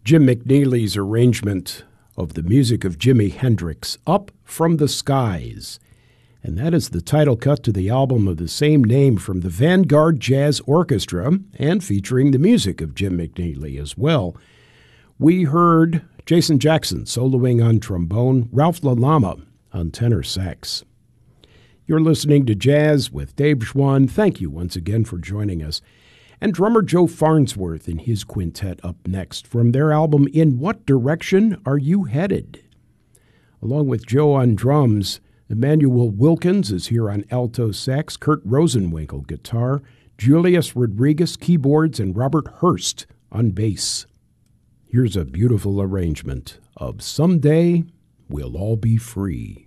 Jim McNeely's arrangement of the music of Jimi Hendrix, Up from the Skies. And that is the title cut to the album of the same name from the Vanguard Jazz Orchestra, and featuring the music of Jim McNeely as well. We heard Jason Jackson soloing on trombone, Ralph LaLama on tenor sax. You're listening to Jazz with Dave Schwann. Thank you once again for joining us. And drummer Joe Farnsworth and his quintet up next from their album In What Direction Are You Headed? Along with Joe on drums, Emmanuel Wilkins is here on alto sax, Kurt Rosenwinkel guitar, Julius Rodriguez keyboards, and Robert Hurst on bass. Here's a beautiful arrangement of Someday We'll All Be Free.